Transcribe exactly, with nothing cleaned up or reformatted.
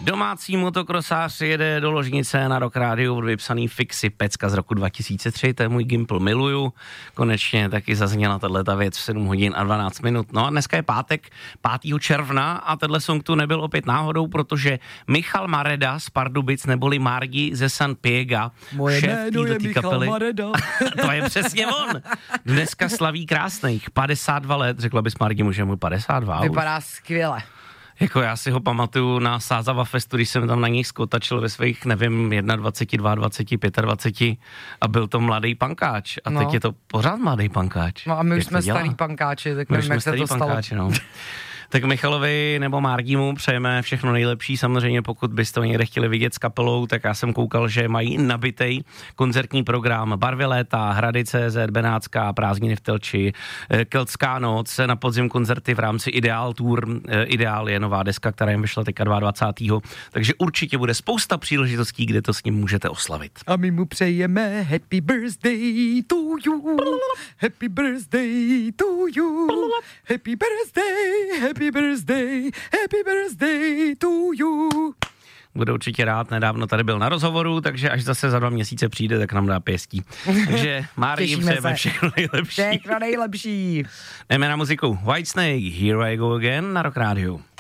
Domácí motokrosář jede do ložnice na Rock Radio od vypsaný Fixy, pecka z roku dva tisíce tři, to je můj Gimpl, miluju. Konečně taky zazněla tato věc v sedm hodin a dvanáct minut. No a dneska je pátek, pátého června a tenhle song tu nebyl opět náhodou, protože Michal Mareda z Pardubic neboli Margi ze San Piega, moje šéf této kapely. Mareda. To je přesně on. Dneska slaví krásných padesát dva let, řekla bys Margi, může mu padesát dva. Vypadá skvěle. Jako já si ho pamatuju na Sázava Festu, když jsem tam na něj skotačil ve svých, nevím, dvacet jedna, dvacet dva, dvacet pět a byl to mladý pankáč. A no. Teď je to pořád mladý pankáč. No a my už jsme starý pankáči, tak nevím, jak se to stalo. Pankáči, no. Tak Michalovi nebo Margimu přejeme všechno nejlepší. Samozřejmě pokud byste ho někde chtěli vidět s kapelou, tak já jsem koukal, že mají nabitej koncertní program Barvy léta, Hrady tečka cé zet, Benátská, Prázdniny v Telči, Keltská noc, na podzim koncerty v rámci Ideál Tour. Ideál je nová deska, která jim vyšla teďka dvacátého druhého Takže určitě bude spousta příležitostí, kde to s ním můžete oslavit. A my mu přejeme happy birthday to you, happy birthday to you, happy birthday, happy Happy birthday, happy birthday to you. Bude určitě rád, nedávno tady byl na rozhovoru, takže až zase za dva měsíce přijde, tak nám dá pěstí. Takže Márii přejeme všechno nejlepší. Všechno nejlepší. Jdeme na muziku. Whitesnake, Here I Go Again na Rock Radio.